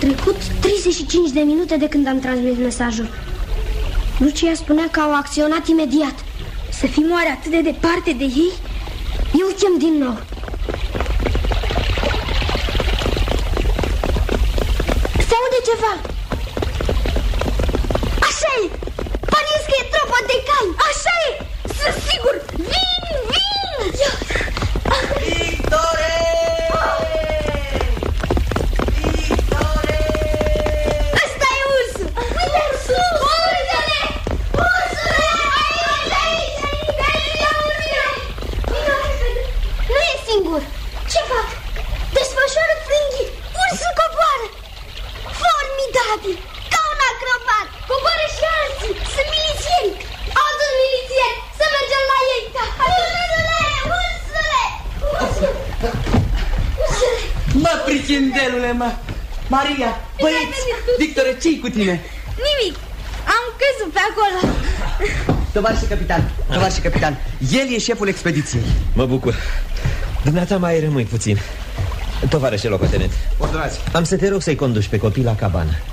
trecut 35 de minute de când am transmis mesajul. Lucia spunea că au acționat imediat. Să fim oare atât de departe de ei? Eu chem din nou. Se aude ceva. Așa e! Pariez că e tropa de cai. Așa e! Sunt sigur! Vin! Victore! Victore! Ăsta e ursul! Uite ursul! Uite-le! Ursule! Aici! Nu e singur! Ce fac? Desfășoară frânghii! Ursul coboară! Formidabil! Ca un acrobat! Coboară și alții! Sunt milițieni! Adun milițieni! Să mergem la ei! Ursule! Ursule! Ursule! Mă, prichindelule, mă! Maria, băieți, Victore, ce-i cu tine? Nimic! Am căzut pe acolo! Tovarășe capitan, el e șeful expediției. Mă bucur. Dumneata mai rămâi puțin. Tovarășe locotenent, Ordonați. am să te rog să-i conduci pe copii la cabană.